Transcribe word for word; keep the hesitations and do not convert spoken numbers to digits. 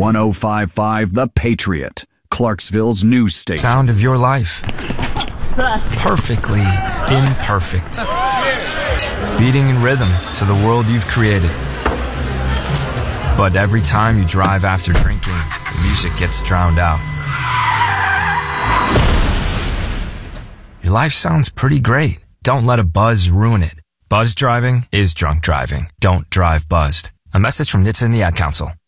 one oh five point five The Patriot, Clarksville's news station. Sound of your life. Perfectly imperfect. Beating in rhythm to the world you've created. But every time you drive after drinking, the music gets drowned out. Your life sounds pretty great. Don't let a buzz ruin it. Buzz driving is drunk driving. Don't drive buzzed. A message from N H T S A and the Ad Council.